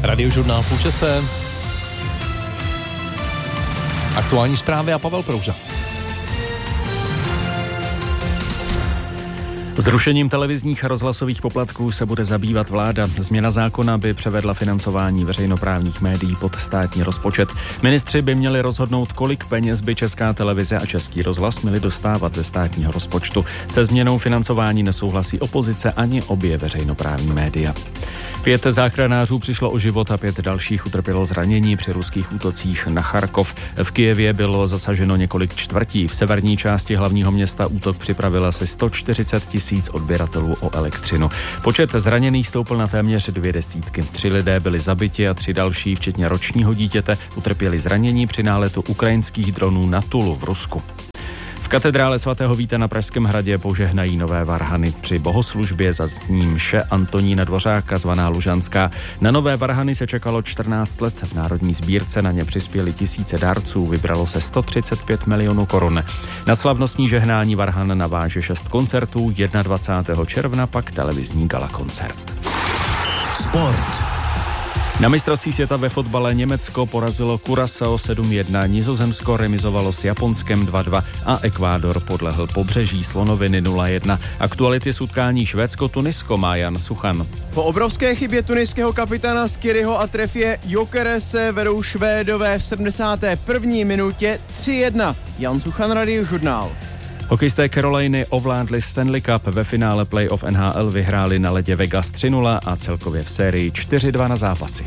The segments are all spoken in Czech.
Radiožurnál půl šesté. Aktuální zprávy a Pavel Prouza. Zrušením televizních a rozhlasových poplatků se bude zabývat vláda. Změna zákona by převedla financování veřejnoprávních médií pod státní rozpočet. Ministři by měli rozhodnout, kolik peněz by Česká televize a Český rozhlas měli dostávat ze státního rozpočtu. Se změnou financování nesouhlasí opozice ani obě veřejnoprávní média. 5 záchranářů přišlo o život a 5 dalších utrpělo zranění při ruských útocích na Charkov. V Kyjevě bylo zasaženo několik čtvrtí. V severní části hlavního města útok připravil asi 140 000 odběratelů o elektřinu. Počet zraněných stoupl na téměř 200. 3 lidé byli zabiti a 3 další, včetně ročního dítěte, utrpěli zranění při náletu ukrajinských dronů na Tulu v Rusku. V katedrále svatého Víta na Pražském hradě požehnají nové varhany. Při bohoslužbě zazní mše Antonína Dvořáka zvaná Lužanská. Na nové varhany se čekalo 14 let. V Národní sbírce na ně přispěli tisíce dárců. Vybralo se 135 milionů korun. Na slavnostní žehnání varhan naváže 6 koncertů. 21. června pak televizní galakoncert. Sport. Na mistrovství světa ve fotbale Německo porazilo Curaçao 7-1, Nizozemsko remizovalo s Japonskem 2-2 a Ekvádor podlehl Pobřeží Slonoviny 0-1. Aktuality z utkání Švédsko-Tunisko má Jan Suchan. Po obrovské chybě tuniského kapitána Skiriho a trefě Jokerese vedou Švédové v 71. minutě 3-1. Jan Suchan, Radiožurnál. Hokejisté Caroliny ovládli Stanley Cup, ve finále playoff NHL vyhráli na ledě Vegas 3-0 a celkově v sérii 4-2 na zápasy.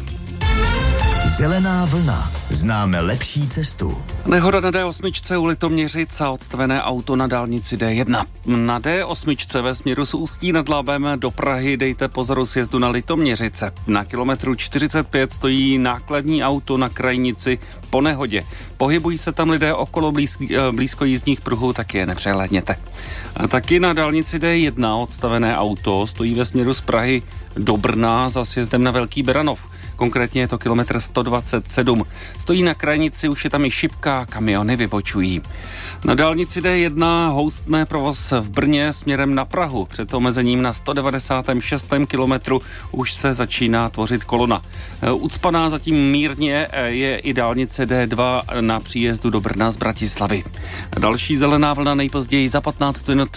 Zelená vlna. Známe lepší cestu. Nehoda na D8 u Litoměřic a odstavené auto na dálnici D1. Na D8 ve směru z Ústí nad Labem do Prahy dejte pozor u sjezdu na Litoměřice. Na kilometru 45 stojí nákladní auto na krajnici po nehodě. Pohybují se tam lidé okolo blízko jízdních pruhů, tak je nepřehlédněte. A taky na dálnici D1 odstavené auto stojí ve směru z Prahy do Brna za sjezdem na Velký Beranov. Konkrétně je to kilometr 127. Stojí na krajnici, už je tam i šipka, kamiony vybočují. Na dálnici D1 houstne provoz v Brně směrem na Prahu. Před omezením na 196. kilometru už se začíná tvořit kolona. Ucpaná zatím mírně je i dálnice D2 na příjezdu do Brna z Bratislavy. Další zelená vlna nejpozději za 15 minut.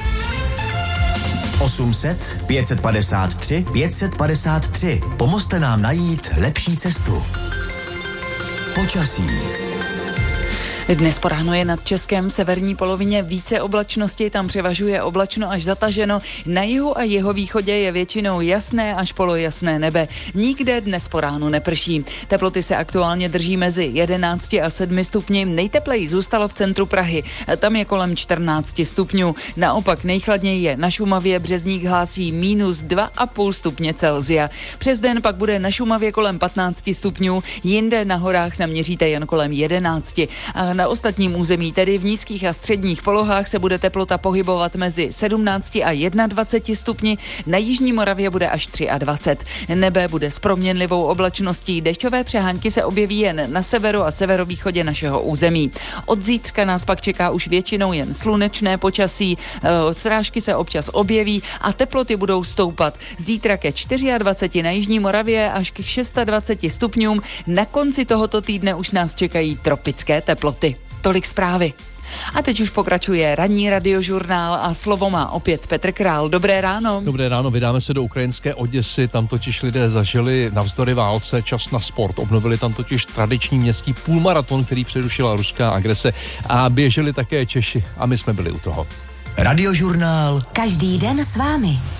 800 553 553. Pomozte nám najít lepší cestu. Počasí. Dnes po ráno je nad Českem v severní polovině více oblačnosti, tam převažuje oblačno až zataženo. Na jihu a jihovýchodě je většinou jasné až polojasné nebe. Nikde dnes po ránu neprší. Teploty se aktuálně drží mezi 11 a 7 stupni. Nejtepleji zůstalo v centru Prahy. Tam je kolem 14 stupňů. Naopak nejchladněji je na Šumavě, Březník hlásí minus 2,5 stupně Celsia. Přes den pak bude na Šumavě kolem 15 stupňů, jinde na horách naměříte jen kolem 11. A na ostatním území, tedy v nízkých a středních polohách, se bude teplota pohybovat mezi 17 a 21 stupni, na jižní Moravě bude až 23. Nebe bude s proměnlivou oblačností, dešťové přehánky se objeví jen na severu a severovýchodě našeho území. Od zítřka nás pak čeká už většinou jen slunečné počasí, srážky se občas objeví a teploty budou stoupat. Zítra ke 24 na jižní Moravě až k 26 stupňům, na konci tohoto týdne už nás čekají tropické teploty. Tolik zprávy. A teď už pokračuje ranní Radiožurnál a slovo má opět Petr Král. Dobré ráno. Dobré ráno, vydáme se do ukrajinské Oděsy, tam totiž lidé zažili navzdory válce čas na sport. Obnovili tam totiž tradiční městský půlmaraton, který přerušila ruská agrese, a běželi také Češi a my jsme byli u toho. Radiožurnál. Každý den s vámi.